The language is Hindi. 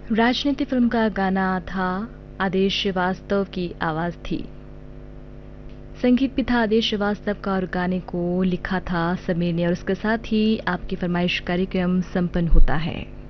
राजनीति फिल्म का गाना था, आदेश श्रीवास्तव की आवाज थी। संगीत भी था आदेश श्रीवास्तव का और गाने को लिखा था समीर ने। और उसके साथ ही आपकी फरमाइश कार्यक्रम संपन्न होता है।